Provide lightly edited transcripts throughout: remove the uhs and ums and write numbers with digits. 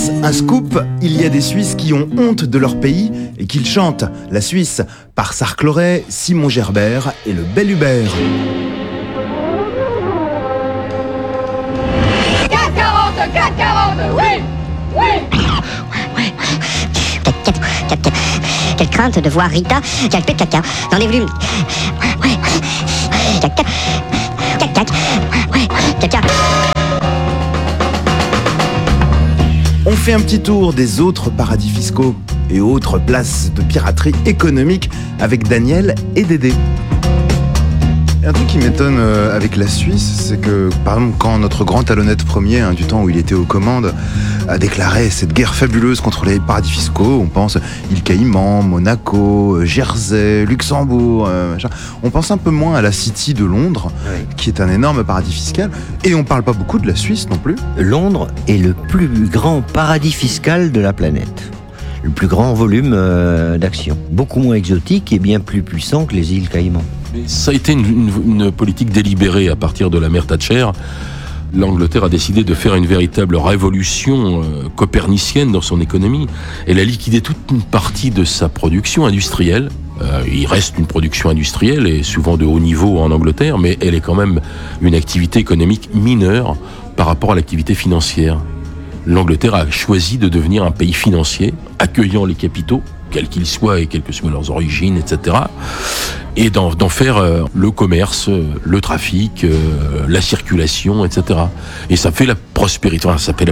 Un scoop, il y a des Suisses qui ont honte de leur pays et qu'ils chantent la Suisse par Sark-Loret, Simon Gerbert et le Bel Hubert. CAC 40, oui, oui. Quelle crainte de voir Rita calper caca dans les volumes. Caca. Caca. On fait un petit tour des autres paradis fiscaux et autres places de piraterie économique avec Daniel et Dédé. Un truc qui m'étonne avec la Suisse, c'est que, par exemple, quand notre grand talonnette premier, du temps où il était aux commandes, a déclaré cette guerre fabuleuse contre les paradis fiscaux, on pense îles Caïmans, Monaco, Jersey, Luxembourg, machin. On pense un peu moins à la City de Londres, oui, qui est un énorme paradis fiscal, et on parle pas beaucoup de la Suisse non plus. Londres est le plus grand paradis fiscal de la planète. Le plus grand volume d'action. Beaucoup moins exotique et bien plus puissant que les îles Caïmans. Mais ça a été une politique délibérée à partir de la mère Thatcher. L'Angleterre a décidé de faire une véritable révolution copernicienne dans son économie. Elle a liquidé toute une partie de sa production industrielle. Il reste une production industrielle et souvent de haut niveau en Angleterre, mais elle est quand même une activité économique mineure par rapport à l'activité financière. L'Angleterre a choisi de devenir un pays financier, accueillant les capitaux, quels qu'ils soient et quelles que soient leurs origines, etc. Et d'en faire le commerce, le trafic, la circulation, etc. Et ça fait la prospérité,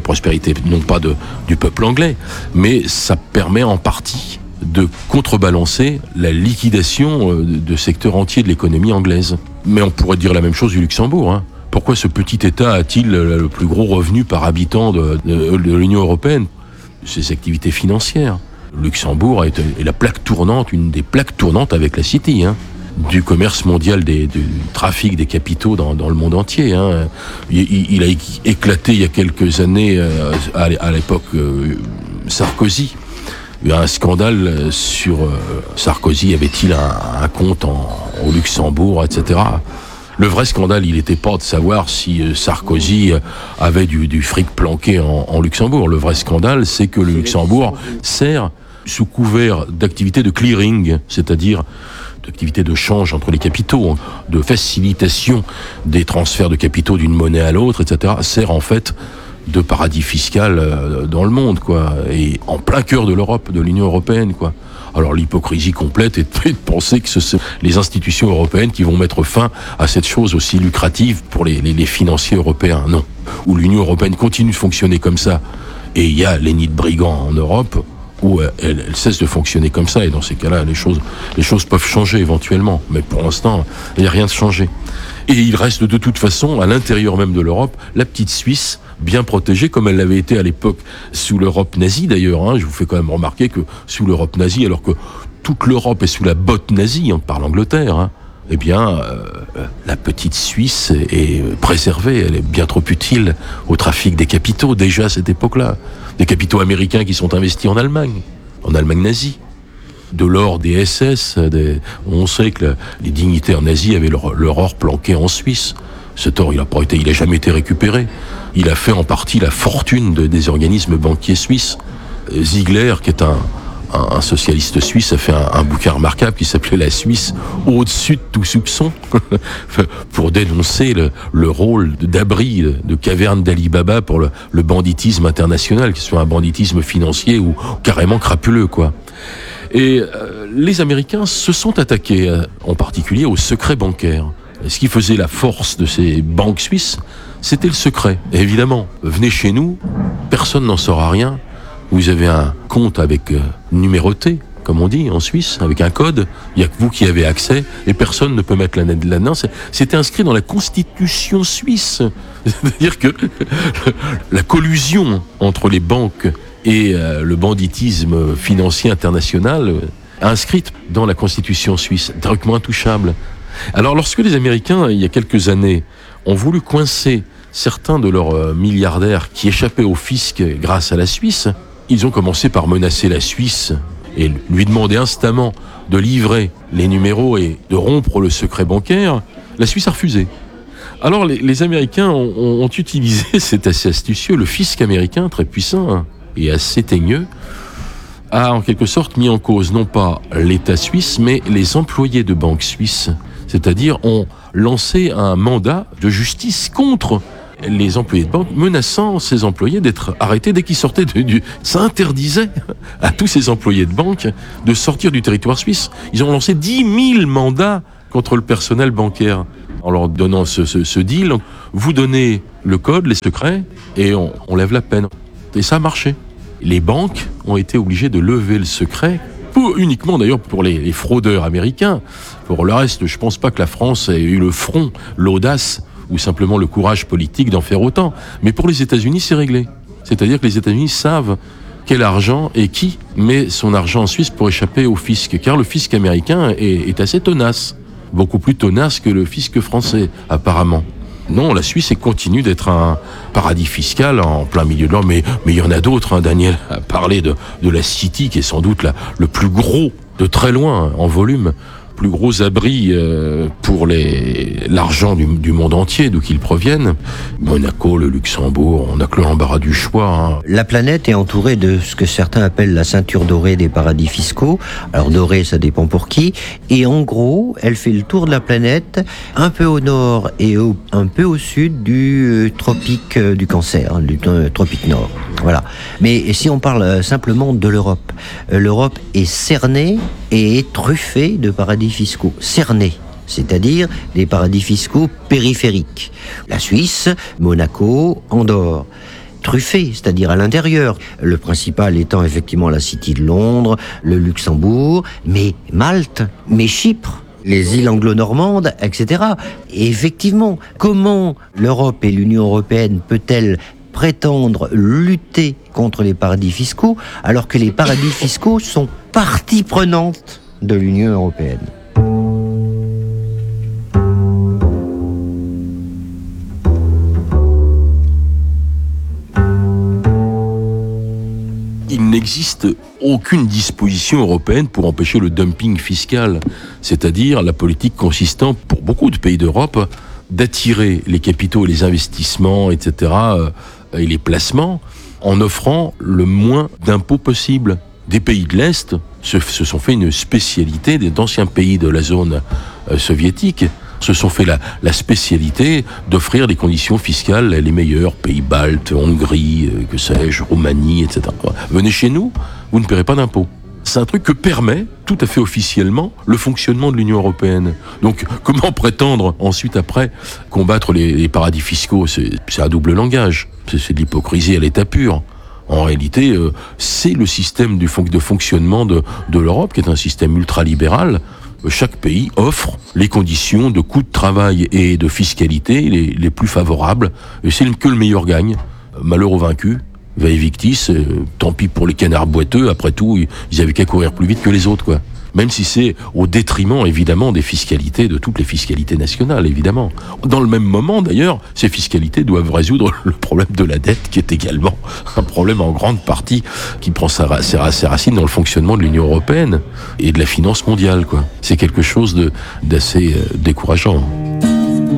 non pas du peuple anglais, mais ça permet en partie de contrebalancer la liquidation de secteurs entiers de l'économie anglaise. Mais on pourrait dire la même chose du Luxembourg, Pourquoi ce petit État a-t-il le plus gros revenu par habitant de l'Union européenne ? Ses activités financières. Luxembourg est la plaque tournante, une des plaques tournantes avec la City, du commerce mondial du trafic des capitaux dans le monde entier. Il a éclaté il y a quelques années, à l'époque Sarkozy. Il y a un scandale sur Sarkozy, avait-il un compte au Luxembourg, etc. Le vrai scandale, il n'était pas de savoir si Sarkozy avait du fric planqué en Luxembourg. Le vrai scandale, c'est que le Luxembourg sert sous couvert d'activités de clearing, c'est-à-dire d'activités de change entre les capitaux, de facilitation des transferts de capitaux d'une monnaie à l'autre, etc., sert en fait de paradis fiscal dans le monde, quoi, et en plein cœur de l'Europe, de l'Union européenne, quoi. Alors l'hypocrisie complète est de penser que ce sont les institutions européennes qui vont mettre fin à cette chose aussi lucrative pour les financiers européens. Non. Où l'Union européenne continue de fonctionner comme ça, et il y a les nids de brigands en Europe, où elle cesse de fonctionner comme ça, et dans ces cas-là, les choses peuvent changer éventuellement. Mais pour l'instant, il n'y a rien de changé. Et il reste de toute façon, à l'intérieur même de l'Europe, la petite Suisse, bien protégée, comme elle l'avait été à l'époque sous l'Europe nazie d'ailleurs. Je vous fais quand même remarquer que sous l'Europe nazie, alors que toute l'Europe est sous la botte nazie par l'Angleterre, eh bien, la petite Suisse est préservée, elle est bien trop utile au trafic des capitaux, déjà à cette époque-là. Des capitaux américains qui sont investis en Allemagne nazie. De l'or des SS, on sait que les dignitaires nazis avaient leur or planqué en Suisse. Cet or, il a jamais été récupéré. Il a fait en partie la fortune des organismes banquiers suisses. Ziegler, qui est un socialiste suisse, a fait un bouquin remarquable qui s'appelait « La Suisse au-dessus de tout soupçon » pour dénoncer le rôle d'abri, de caverne d'Ali Baba pour le banditisme international, que ce soit un banditisme financier ou carrément crapuleux, quoi. Et les Américains se sont attaqués, en particulier au secret bancaire. Ce qui faisait la force de ces banques suisses, c'était le secret. Et évidemment, venez chez nous, personne n'en saura rien. Vous avez un compte avec numéroté, comme on dit en Suisse, avec un code. Il n'y a que vous qui avez accès et personne ne peut mettre là-dedans. C'était inscrit dans la Constitution suisse. C'est-à-dire que la collusion entre les banques et le banditisme financier international inscrite dans la Constitution suisse, directement intouchable. Alors lorsque les Américains, il y a quelques années, ont voulu coincer certains de leurs milliardaires qui échappaient au fisc grâce à la Suisse, ils ont commencé par menacer la Suisse et lui demander instamment de livrer les numéros et de rompre le secret bancaire. La Suisse a refusé. Alors les Américains ont utilisé, c'est assez astucieux, le fisc américain, très puissant, et assez teigneux, a en quelque sorte mis en cause non pas l'État suisse, mais les employés de banques suisses. C'est-à-dire ont lancé un mandat de justice contre les employés de banque, menaçant ces employés d'être arrêtés dès qu'ils sortaient Ça interdisait à tous ces employés de banque de sortir du territoire suisse. Ils ont lancé 10 000 mandats contre le personnel bancaire en leur donnant ce deal. Vous donnez le code, les secrets, et on lève la peine. Et ça a marché. Les banques ont été obligées de lever le secret, uniquement d'ailleurs pour les fraudeurs américains. Pour le reste, je ne pense pas que la France ait eu le front, l'audace ou simplement le courage politique d'en faire autant. Mais pour les États-Unis, c'est réglé. C'est-à-dire que les États-Unis savent quel argent et qui met son argent en Suisse pour échapper au fisc. Car le fisc américain est assez tenace. Beaucoup plus tenace que le fisc français, apparemment. Non, la Suisse continue d'être un paradis fiscal en plein milieu de l'or, mais il y en a d'autres. Hein. Daniel a parlé de la City, qui est sans doute le plus gros, de très loin, en volume, plus gros abri pour l'argent du monde entier, d'où qu'il provienne. Monaco, le Luxembourg, on n'a que l'embarras du choix. Hein. La planète est entourée de ce que certains appellent la ceinture dorée des paradis fiscaux. Alors doré, ça dépend pour qui. Et en gros, elle fait le tour de la planète, un peu au nord et un peu au sud du tropique du Cancer, du tropique nord. Voilà. Mais si on parle simplement de l'Europe, l'Europe est cernée et est truffée de paradis fiscaux. Cernés, c'est-à-dire des paradis fiscaux périphériques. La Suisse, Monaco, Andorre. Truffés, c'est-à-dire à l'intérieur. Le principal étant effectivement la City de Londres, le Luxembourg, mais Malte, mais Chypre. Les îles anglo-normandes, etc. Et effectivement, comment l'Europe et l'Union européenne peut-elle prétendre lutter contre les paradis fiscaux alors que les paradis fiscaux sont partie prenante de l'Union européenne? Il n'existe aucune disposition européenne pour empêcher le dumping fiscal, c'est-à-dire la politique consistant, pour beaucoup de pays d'Europe, d'attirer les capitaux et les investissements, etc., et les placements, en offrant le moins d'impôts possible. Des pays de l'Est se sont fait une spécialité, d'anciens pays de la zone soviétique se sont fait la spécialité d'offrir des conditions fiscales les meilleures, pays baltes, Hongrie, que sais-je, Roumanie, etc. Venez chez nous, vous ne paierez pas d'impôts. C'est un truc que permet, tout à fait officiellement, le fonctionnement de l'Union européenne. Donc, comment prétendre ensuite, après, combattre les paradis fiscaux? C'est un double langage. C'est de l'hypocrisie à l'état pur. En réalité, c'est le système de fonctionnement de l'Europe, qui est un système ultralibéral. Chaque pays offre les conditions de coût de travail et de fiscalité les plus favorables. Et c'est que le meilleur gagne. Malheur aux vaincus. Vae victis, tant pis pour les canards boiteux, après tout, ils avaient qu'à courir plus vite que les autres, quoi. Même si c'est au détriment, évidemment, des fiscalités, de toutes les fiscalités nationales, évidemment. Dans le même moment, d'ailleurs, ces fiscalités doivent résoudre le problème de la dette, qui est également un problème en grande partie qui prend ses racines dans le fonctionnement de l'Union européenne et de la finance mondiale, quoi. C'est quelque chose d'assez décourageant.